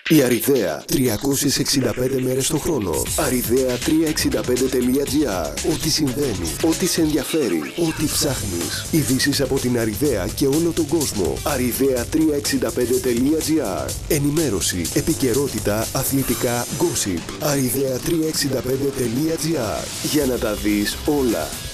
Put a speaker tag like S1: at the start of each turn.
S1: Η Αριδαία 365 μέρες το χρόνο. Aridea365.gr. Ό,τι συμβαίνει, ό,τι σε ενδιαφέρει, ό,τι ψάχνεις. Ειδήσεις από την Αριδαία και όλο τον κόσμο. Aridea365.gr. Ενημέρωση, επικαιρότητα, αθλητικά, gossip. Aridea365.gr. Για να τα δεις όλα.